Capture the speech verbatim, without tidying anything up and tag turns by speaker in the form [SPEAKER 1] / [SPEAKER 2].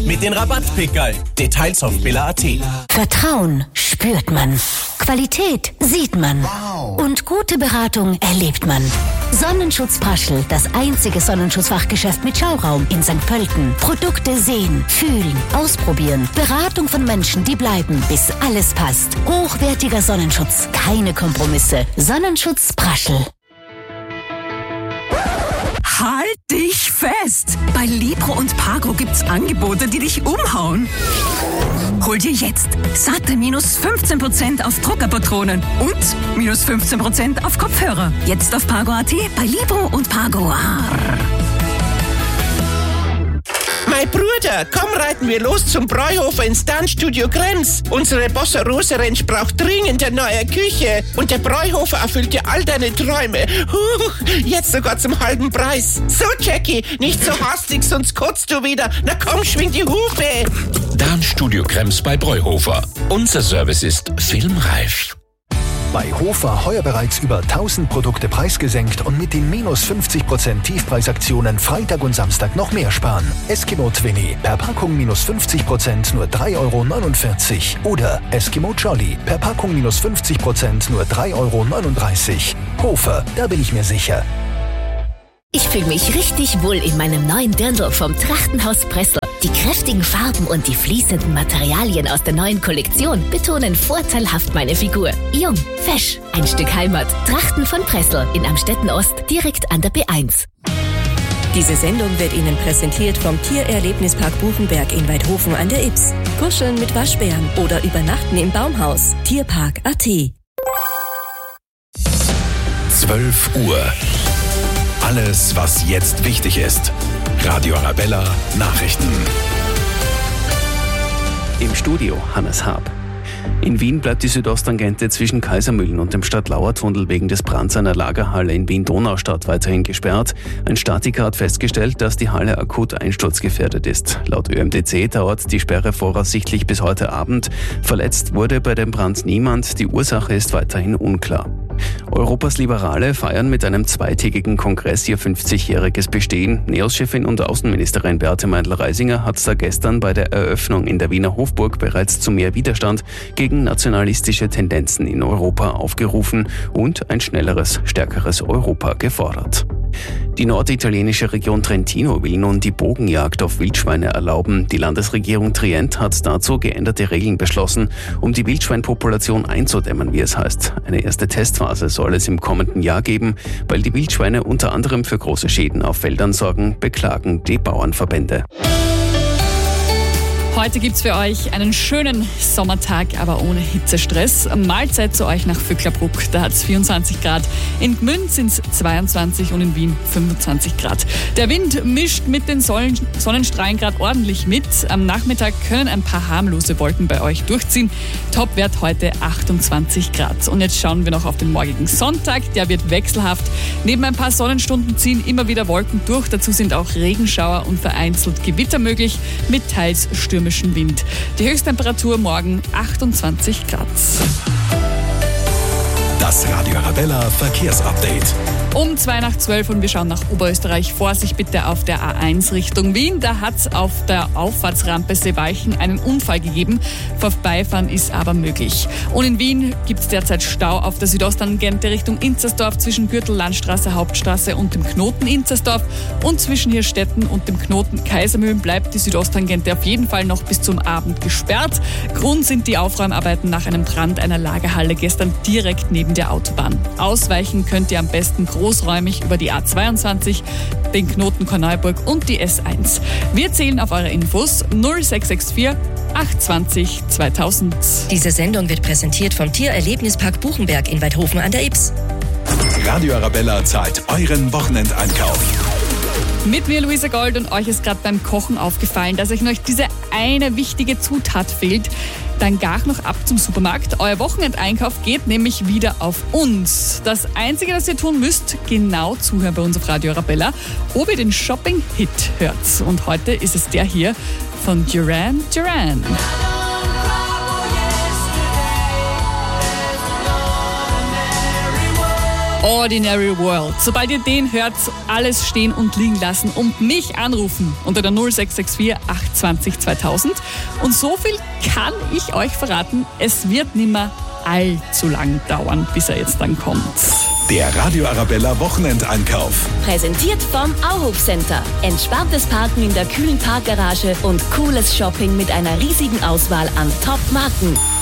[SPEAKER 1] mit den Rabattpickerl. Details auf billa punkt at.
[SPEAKER 2] Vertrauen spürt man. Qualität sieht man. Und gute Beratung erlebt man. Sonnenschutz Praschl, das einzige Sonnenschutzfachgeschäft mit Schauraum in Sankt Pölten. Produkte sehen, fühlen, ausprobieren. Beratung von Menschen, die bleiben, bis alles passt. Hochwertiger Sonnenschutz, keine Kompromisse. Sonnenschutz Praschl.
[SPEAKER 3] Halt dich fest! Bei Libro und Pago gibt's Angebote, die dich umhauen. Hol dir jetzt satte minus fünfzehn Prozent auf Druckerpatronen und minus fünfzehn Prozent auf Kopfhörer. Jetzt auf Pago punkt at, bei Libro und Pago.
[SPEAKER 4] Mein Bruder, komm, reiten wir los zum Bräuhofer ins Tanzstudio Krems. Unsere Bossa Rosa Ranch braucht dringend eine neue Küche. Und der Bräuhofer erfüllt dir all deine Träume. Huch, jetzt sogar zum halben Preis. So, Jackie, nicht so hastig, sonst kotzt du wieder. Na komm, schwing die Hufe.
[SPEAKER 5] Tanzstudio Krems bei Bräuhofer. Unser Service ist filmreif.
[SPEAKER 6] Bei Hofer heuer bereits über tausend Produkte preisgesenkt und mit den minus fünfzig Prozent Tiefpreisaktionen Freitag und Samstag noch mehr sparen. Eskimo Twinny per Packung minus fünfzig Prozent nur drei Euro neunundvierzig. Oder Eskimo Jolly per Packung minus fünfzig Prozent nur drei Euro neununddreißig. Hofer, da bin ich mir sicher.
[SPEAKER 2] Ich fühle mich richtig wohl in meinem neuen Dirndl vom Trachtenhaus Pressl. Die kräftigen Farben und die fließenden Materialien aus der neuen Kollektion betonen vorteilhaft meine Figur. Jung, fesch, ein Stück Heimat. Trachten von Pressl in Amstetten Ost, direkt an der B eins.
[SPEAKER 7] Diese Sendung wird Ihnen präsentiert vom Tiererlebnispark Buchenberg in Weidhofen an der Ybbs. Kuscheln mit Waschbären oder übernachten im Baumhaus. Tierpark punkt at.
[SPEAKER 5] zwölf Uhr. Alles, was jetzt wichtig ist. Radio Arabella Nachrichten.
[SPEAKER 8] Im Studio Hannes Haab. In Wien bleibt die Südosttangente zwischen Kaisermühlen und dem Stadtlauer-Tunnel wegen des Brands einer Lagerhalle in Wien-Donaustadt weiterhin gesperrt. Ein Statiker hat festgestellt, dass die Halle akut einsturzgefährdet ist. Laut Ö M D C dauert die Sperre voraussichtlich bis heute Abend. Verletzt wurde bei dem Brand niemand. Die Ursache ist weiterhin unklar. Europas Liberale feiern mit einem zweitägigen Kongress ihr fünfzigjähriges Bestehen. NEOS-Chefin und Außenministerin Beate Meindl-Reisinger hat da gestern bei der Eröffnung in der Wiener Hofburg bereits zu mehr Widerstand gegen nationalistische Tendenzen in Europa aufgerufen und ein schnelleres, stärkeres Europa gefordert. Die norditalienische Region Trentino will nun die Bogenjagd auf Wildschweine erlauben. Die Landesregierung Trient hat dazu geänderte Regeln beschlossen, um die Wildschweinpopulation einzudämmen, wie es heißt. Eine erste Testphase soll es im kommenden Jahr geben. Weil die Wildschweine unter anderem für große Schäden auf Feldern sorgen, beklagen die Bauernverbände.
[SPEAKER 9] Heute gibt's für euch einen schönen Sommertag, aber ohne Hitzestress. Mahlzeit zu euch nach Vöcklerbruck, da hat's vierundzwanzig Grad. In Gmünd sind's zweiundzwanzig und in Wien fünfundzwanzig Grad. Der Wind mischt mit den Sonnenstrahlen gerade ordentlich mit. Am Nachmittag können ein paar harmlose Wolken bei euch durchziehen. Topwert heute achtundzwanzig Grad. Und jetzt schauen wir noch auf den morgigen Sonntag. Der wird wechselhaft. Neben ein paar Sonnenstunden ziehen immer wieder Wolken durch. Dazu sind auch Regenschauer und vereinzelt Gewitter möglich mit teils stürmischen Wind. Die Höchsttemperatur morgen achtundzwanzig Grad.
[SPEAKER 5] Das Radio Arabella Verkehrsupdate.
[SPEAKER 9] Um zwei nach zwölf und wir schauen nach Oberösterreich. Vorsicht bitte auf der A eins Richtung Wien. Da hat es auf der Auffahrtsrampe Seewalchen einen Unfall gegeben. Vorbeifahren ist aber möglich. Und in Wien gibt es derzeit Stau auf der Südosttangente Richtung Inzersdorf zwischen Gürtel, Landstraße, Hauptstraße und dem Knoten Inzersdorf. Und zwischen Hirstetten und dem Knoten Kaisermühlen bleibt die Südosttangente auf jeden Fall noch bis zum Abend gesperrt. Grund sind die Aufräumarbeiten nach einem Brand einer Lagerhalle gestern direkt neben der Autobahn. Ausweichen könnt ihr am besten großräumig über die A zweiundzwanzig, den Knoten Korneuburg und die S eins. Wir zählen auf eure Infos null sechs sechs vier acht zwei null zweitausend.
[SPEAKER 7] Diese Sendung wird präsentiert vom Tiererlebnispark Buchenberg in Weidhofen an der Ybbs.
[SPEAKER 5] Radio Arabella zahlt euren Wochenendeinkauf.
[SPEAKER 9] Mit mir Luisa Gold und euch ist gerade beim Kochen aufgefallen, dass euch noch diese eine wichtige Zutat fehlt. Dann gar noch ab zum Supermarkt. Euer Wochenendeinkauf geht nämlich wieder auf uns. Das Einzige, das ihr tun müsst, genau zuhören bei uns auf Radio Arabella, ob ihr den Shopping-Hit hört. Und heute ist es der hier von Duran Duran. Ordinary World. Sobald ihr den hört, alles stehen und liegen lassen und mich anrufen unter der null sechs sechs vier acht zwei null zweitausend. Und so viel kann ich euch verraten, es wird nimmer allzu lang dauern, bis er jetzt dann kommt.
[SPEAKER 1] Der Radio Arabella Wochenendeinkauf.
[SPEAKER 7] Präsentiert vom Auhof Center. Entspanntes Parken in der kühlen Parkgarage und cooles Shopping mit einer riesigen Auswahl an Top-Marken.